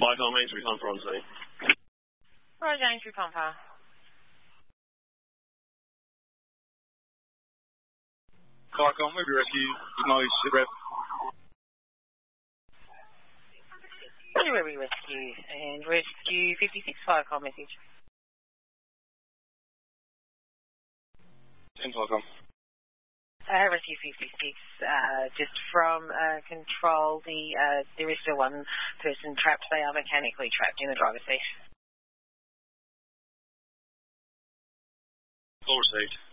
Michael, Mainstreet Pumper on scene. Roger, Mainstreet Pumper. Clark on, maybe rescue, acknowledge the rep. Delivery rescue, and rescue 56, Clark on message. 10 Clark on. Rescue 56, just from control, there is still one person trapped. They are mechanically trapped in the driver's seat. Call received.